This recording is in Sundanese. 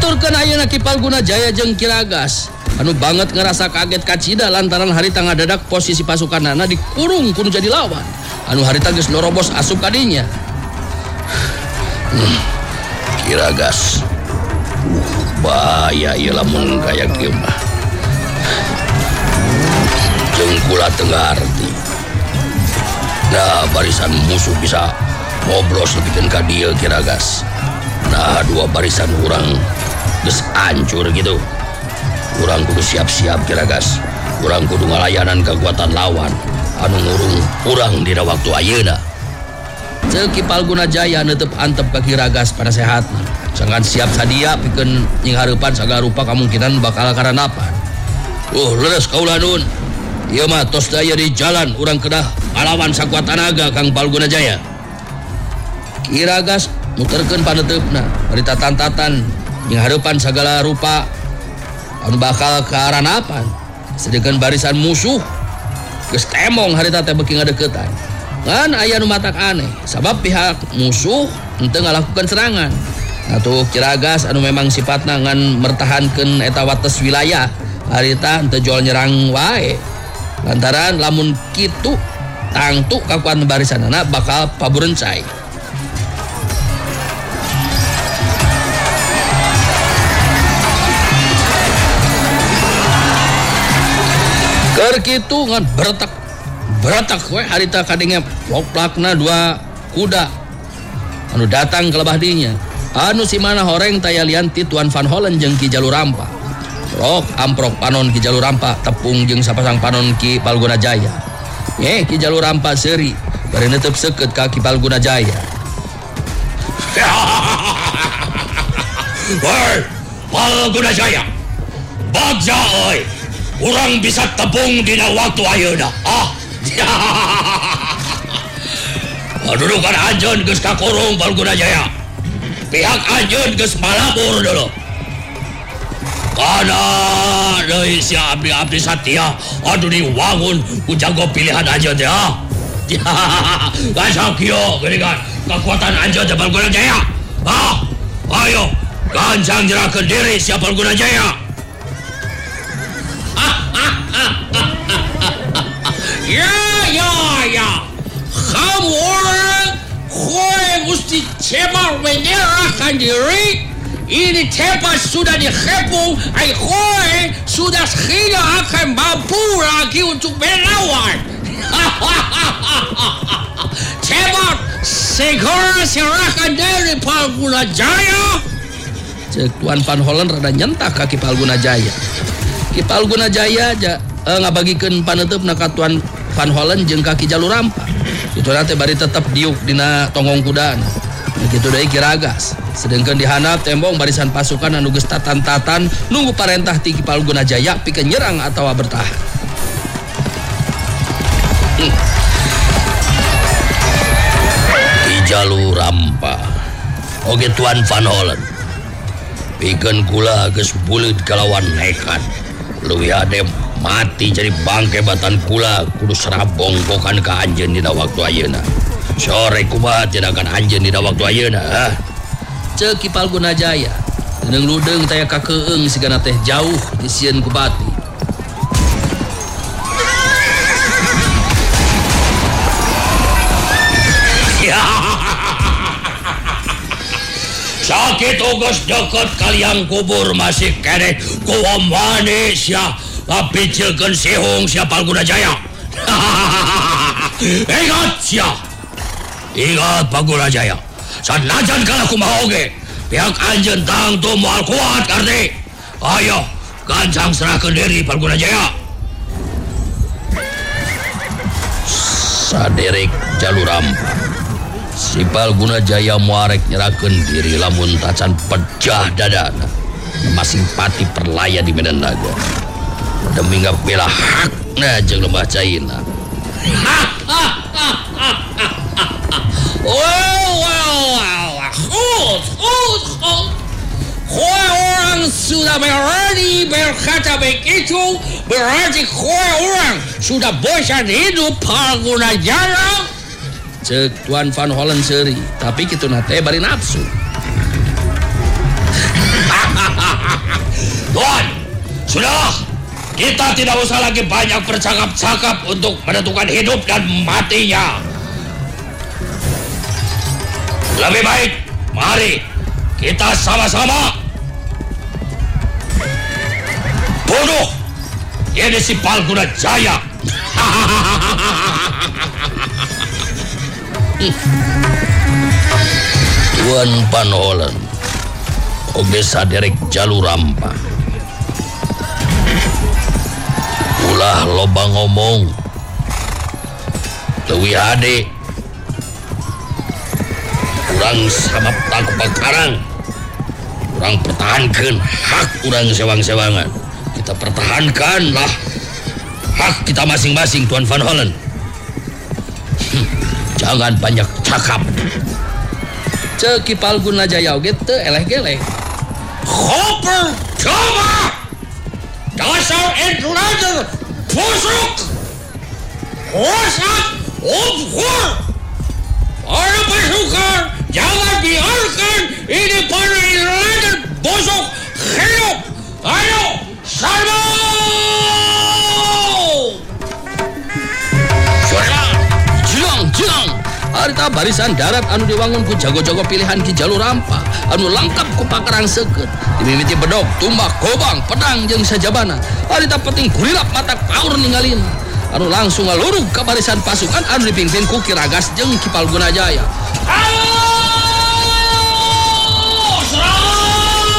Diaturkeun ayeuna Ki Palguna Jaya jeung Ki Ragas anu banget ngerasa kaget kacida lantaran harita ngadadak posisi pasukanana dikurung kudu jadi lawan anu harita geus norobos asup kadinya. Ki Ragas bahaya ieu lamun kaya kieu mah jeung kula teu ngarti. Nah barisan musuh bisa ngobros lebihkeun ka dieu Ki Ragas. Nah dua barisan urang geus hancur gitu. Urang kudu siap-siap Ki Ragas. Urang kudu ngalayanan kekuatan lawan anu ngurung urang dina waktu ayeuna. Ceuk Ki Palguna Jaya neuteup antep ka Ki Ragas pada sehatna. Sangkan siap sadia pikeun nying hareupan sagala rupa kemungkinan bakal karanapan. Leres kaula nun. Ieu mah tos daya di jalan urang kedah ngalawan sakuat tanaga Kang Palguna Jaya. Ki Ragas muterkeun paneteupna bari tatan-tatan nying hareupan sagala rupa anu bakal karanapan. Sedangkan barisan musuh geus temong harita teh beuki ngadeuketan. Ngan aya nu matak aneh sabab pihak musuh henteu ngalakukeun serangan. Atuh Ki Ragas anu memang sifatna ngan mertahankeun eta wates wilayah harita henteu jol nyerang wae. Lantaran lamun kitu tangtu kakuatan barisanana bakal paburencai. Keur kitu ngan beretak we harita kadenge woplakna dua kuda anu datang ke lebah dinya. Anu simana horeng tayalian ti Tuan Van Hollen jeung Ki Jalur Rampa. Rok amprok panon Ki Jalur Rampa tepung jeung sapasang panon Ki Palguna Jaya. Ki Jalur Rampa seuri bari neuteup seukeut ka Ki Palguna Jaya. Woi, Palguna Jaya. Bagja euy. Urang bisa tepung dina waktu ayeuna. Padudukan anjeun geus kakurung Palguna Jaya. Pihak anjeun geus malabur dulu. Kana deui si abdi-abdi satia anu diwangun ku jago pilihan anjeun teh. Gasok kieu geuningan kekuatan anjeun teh Palguna Jaya. Ayo gancang nyerahkeun diri si Palguna Jaya. Ya. Kamu orang kue mesti cepat menyerahkan diri. Ini tempat sudah dikepung. Kue sudah tidak akan mampu lagi untuk melawan. Cepat segera serahkan diri Palguna Jaya. Cek Tuan Van Hollen rada nyentak ka Ki Palguna Jaya. Ki Palguna Jaya ngabagikeun paneteupna ka Tuan Van Hollen jeung ka Ki Jalur Rampa. Kituna teh bari tetep diuk dina tonggong kudana. Kitu deui Ki Ragas. Sedengkeun di handap tembong barisan pasukan anu geus tatan-tatan nunggu parentah ti Ki Palguna Jaya pikeun nyerang atawa bertahan. Ki Jalur Rampa. Oge Tuan Van Hollen. Pikeun kula geus buleud kalawan nekat. Leuwih ade mati jadi bangke batan kula kudu serabong bokan ka anjeun dina waktu ayeuna. Sore kumaha tindakan anjeun dina waktu ayeuna. Ceuk Ki Palguna Jaya. Deung ludeung taya kakeueung sigana teh jauh disieun ku bati. Sakit geus deket kaliang kubur masih kene kuwa manis ya. Tapi cilkeun sihung sia Palguna Jaya. Ingat Palguna Jaya. Sanajan kalah kumaha oge, pihak anjeun tangtu moal kuat karti. Ayo, gancang serahkeun diri Palguna Jaya. Saderek Jalur Rampa. Si Palguna Jaya muarek nyerahkeun diri lamun tacan pecah dadana. Masing pati perlaya di medan laga. Demi ngabela hakna jeung lembah caina. Orang sudah berani berkata begitu, berarti orang sudah bosan hidup Palguna Jaya. Cek Tuan Van Hollen seuri, tapi kitu teh bari nafsu. Kita tidak usah lagi banyak bercakap-cakap untuk menentukan hidup dan matinya. Lebih baik, mari kita sama-sama bunuh ini si Palguna Jaya. Tuan Van Hollen oge saderek Jalurampa. Ulah loba ngomong leuwih hade urang samapta ku pakarang, urang pertahankan hak urang sewang-sewangan. Kita pertahankanlah hak kita masing-masing, Tuan Van Hollen. Jangan banyak cakap. Ceki Palguna Jaya oge teu eleh-geleh. Hopper, coba! Dasar intruder busuk! Wasak obhur! Para pasukan, jangan biarkan ini para intruder busuk hidup! Ayo, serbu! Jelang. Harita barisan darat anu diwangun ku jago-jago pilihan Ki Jalurampa anu lengkap ku pakarang seukeut dimimiti bedog, tumbak, gobang, pedang jeung sajabana. Harita penting gurilap matak paur ningalin anu langsung ngalurug ka barisan pasukan anu dipimpin ku Ki Ragas jeung Ki Palguna Jaya.